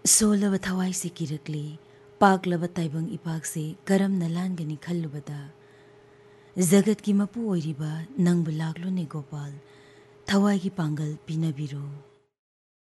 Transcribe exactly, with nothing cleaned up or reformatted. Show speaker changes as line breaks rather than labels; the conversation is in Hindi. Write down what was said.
सोलव थवाई से किरकले पाकलब ताइबंग इपाक से करम नलानगनी खल्लुबदा जगत की मपू ओइरिबा नंगबु लागलोने गोपाल थवाई की पांगल पिनबिरो।